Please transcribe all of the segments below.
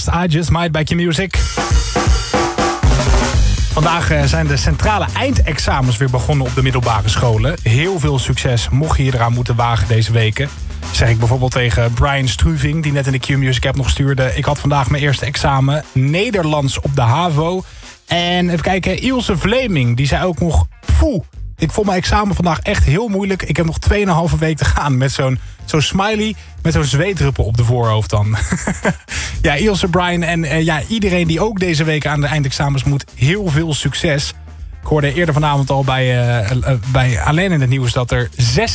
Fast, I Just Might bij Q-Music. Vandaag zijn de centrale eindexamens weer begonnen op de middelbare scholen. Heel veel succes mocht je je eraan moeten wagen deze weken. Zeg ik bijvoorbeeld tegen Brian Struving, die net in de Q-Music app nog stuurde. Ik had vandaag mijn eerste examen, Nederlands op de HAVO. En even kijken, Ilse Vleming, die zei ook nog... Ik vond mijn examen vandaag echt heel moeilijk. Ik heb nog 2,5 week te gaan met zo'n smiley met zo'n zweetdruppel op de voorhoofd dan. Ja, Ilse, Brian en iedereen die ook deze week aan de eindexamens moet, heel veel succes. Ik hoorde eerder vanavond al bij Alain in het nieuws dat er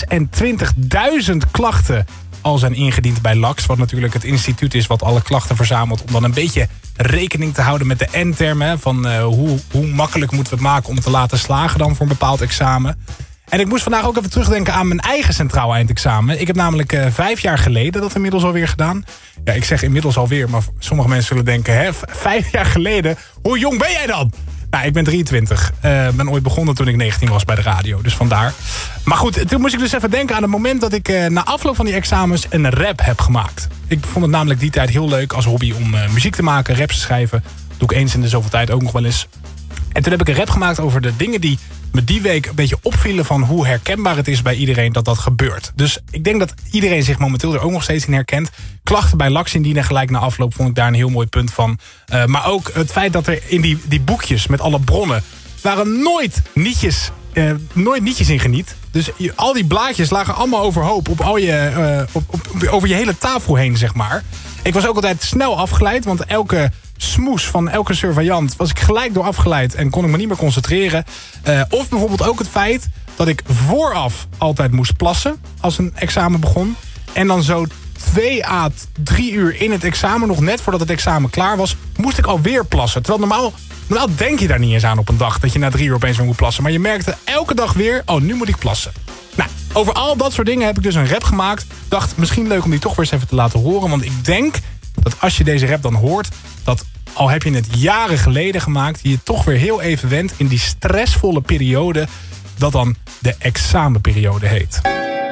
26.000 klachten al zijn ingediend bij LAX. Wat natuurlijk het instituut is wat alle klachten verzamelt om dan een beetje rekening te houden met de N-termen. Van hoe makkelijk moeten we het maken om te laten slagen dan voor een bepaald examen. En ik moest vandaag ook even terugdenken aan mijn eigen centraal eindexamen. Ik heb namelijk 5 jaar geleden dat inmiddels alweer gedaan. Ja, ik zeg inmiddels alweer, maar sommige mensen zullen denken... 5 jaar geleden? Hoe jong ben jij dan? Nou, ik ben 23. Ben ooit begonnen toen ik 19 was bij de radio. Dus vandaar. Maar goed, toen moest ik dus even denken aan het moment dat ik na afloop van die examens een rap heb gemaakt. Ik vond het namelijk die tijd heel leuk als hobby om muziek te maken, raps te schrijven. Doe ik eens in de zoveel tijd ook nog wel eens. En toen heb ik een rap gemaakt over de dingen die me die week een beetje opvielen van hoe herkenbaar het is bij iedereen dat dat gebeurt. Dus ik denk dat iedereen zich momenteel er ook nog steeds in herkent. Klachten bij LAX indienen gelijk na afloop vond ik daar een heel mooi punt van. Maar ook het feit dat er in die boekjes met alle bronnen waren nooit nietjes in geniet. Dus al die blaadjes lagen allemaal overhoop op over je hele tafel heen, zeg maar. Ik was ook altijd snel afgeleid, want elke smoes van elke surveillant was ik gelijk door afgeleid en kon ik me niet meer concentreren. Of bijvoorbeeld ook het feit dat ik vooraf altijd moest plassen als een examen begon. En dan zo 2 à 3 uur in het examen, nog net voordat het examen klaar was, moest ik alweer plassen. Terwijl normaal denk je daar niet eens aan op een dag dat je na 3 uur opeens weer moet plassen. Maar je merkte elke dag weer, nu moet ik plassen. Nou, over al dat soort dingen heb ik dus een rap gemaakt. Dacht, misschien leuk om die toch weer eens even te laten horen. Want ik denk dat als je deze rap dan hoort, dat al heb je het jaren geleden gemaakt, je toch weer heel even wendt in die stressvolle periode dat dan de examenperiode heet.